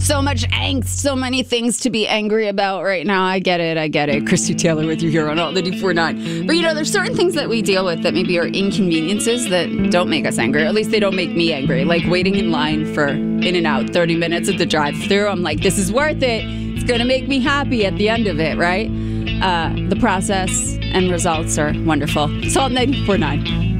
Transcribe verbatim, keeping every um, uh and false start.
So much angst, so many things to be angry about right now. I get it, I get it. Christy Taylor with you here on Alt ninety-four point nine. But you know, there's certain things that we deal with that maybe are inconveniences that don't make us angry. Or at least they don't make me angry. Like waiting in line for In-N-Out thirty minutes at the drive-thru. I'm like, this is worth it. It's going to make me happy at the end of it, right? Uh, the process and results are wonderful. It's Alt ninety-four point nine.